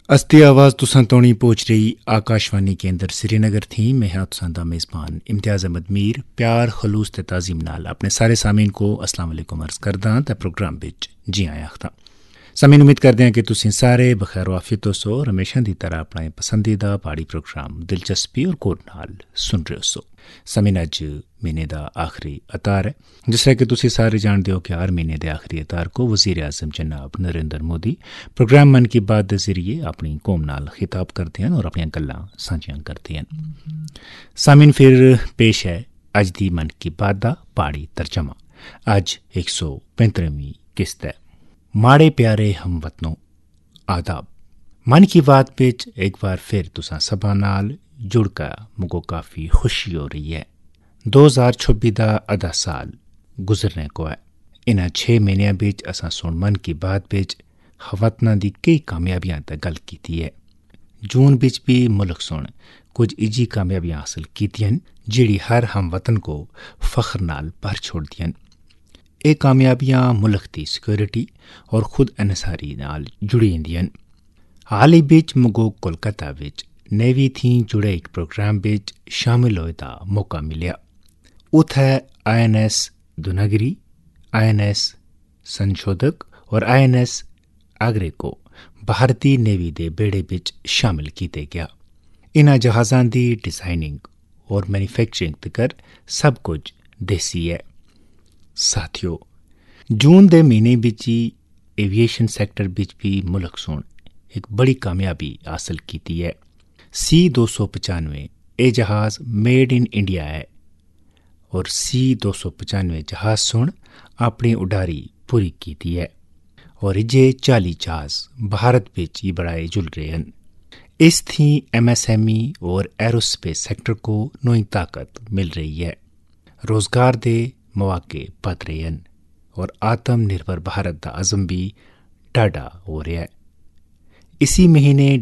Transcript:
अस्ती आवाज़ तुसां तोणी पहुंच रही आकाशवाणी केंद्र श्रीनगर थी। मैं हाँ तुसां दा मेज़बान इम्तियाज़ अहमद मीर प्यार खलूस ते ताज़ीम नाल अपने सारे सामीन को अस्सलाम वालेकुम अर्ज़ करदा ते प्रोग्राम विच जी आया आखदा। सामीन उम्मीद करदे हैं कि तुसीं सारे बखैर वाफियत होसो और हमेशा दी तरह अपना पसंदीदा पहाड़ी प्रोग्राम दिलचस्पी और कोर नाल सुन रहे होसो। सामीन अज महीने दा आखिरी अतार है, जिस तरह कि तुसीं सारे जानते हो कि हर महीने के आखिरी अतार को वज़ीर आज़म जनाब नरेंद्र मोदी प्रोग्राम मन की बात के जरिए अपनी कौम नाल खिताब करते हैं और अपनी गल्लां सांझियां करते हैं। सामीन फिर पेश है अज दी मन की बात दा पहाड़ी तर्जमा। अज 135वीं किस्त है। माड़े प्यारे हमवतनों आदाब। मन की बात विच एक बार फिर तुसां सबा नाल जुड़कर मुझको काफ़ी खुशी हो रही है। 2026 दा अधा साल गुजरने को है। इन्हां 6 महीनों विच असां सुन मन की बात विच हमवतनां दी कई कामयाबियां ते गल कीती है। जून विच भी मुल्क सुन कुछ इजी कामयाबियां हासिल कीतियां जिहड़ी हर हमवतन को फख्र नाल भर छोड़दियां। ये कामयाबियां मुल्क की सिक्योरिटी और खुद अनसारी नाल जुड़ी हुंदियां। हाल ही विच मुझको कोलकाता विच नेवी थी जुड़े एक प्रोग्राम विच शामिल होने का मौका मिलिया। उत्थे INS दुनागिरी, INS संशोधक और INS आगरे को भारतीय नेवी के बेड़े विच शामिल किया गया। इन्हां जहाज़ां की डिजाइनिंग और मैन्युफैक्चरिंग तकर सब कुछ देसी है। साथियों, जून के महीने विच ही एविएशन सैक्टर विच भी मुल्क सुन एक बड़ी कामयाबी हासिल की है। C-295 ये जहाज मेड इन इंडिया है और C-295 जहाज सुन अपनी उड़ारी पूरी की है और इजे 40 जहाज भारत विच ही बढ़ाए जुल रहे हैं। इस थी MSME और एरोस्पेस सेक्टर को नई ताकत मिल रही है, रोजगार के मौके बध रहे हैं और आत्मनिर्भर भारत का अज़म भी डाढ़ा हो रहा है। इसी महीने